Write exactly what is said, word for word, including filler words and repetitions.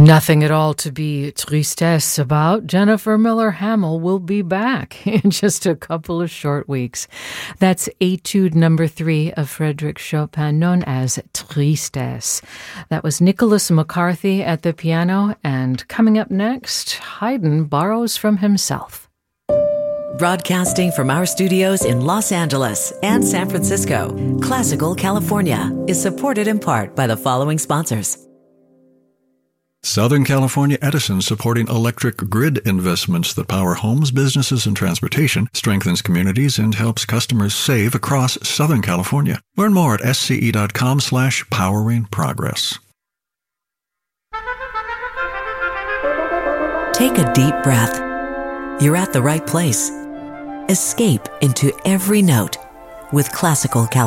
Nothing at all to be tristesse about. Jennifer Miller Hamel will be back in just a couple of short weeks. That's Etude number three of Frédéric Chopin, known as Tristesse. That was Nicholas McCarthy at the piano, and coming up next, Haydn borrows from himself. Broadcasting from our studios in Los Angeles and San Francisco, Classical California is supported in part by the following sponsors. Southern California Edison, supporting electric grid investments that power homes, businesses, and transportation, strengthens communities, and helps customers save across Southern California. Learn more at sce.com slash powering progress. Take a deep breath. You're at the right place. Escape into every note with Classical California.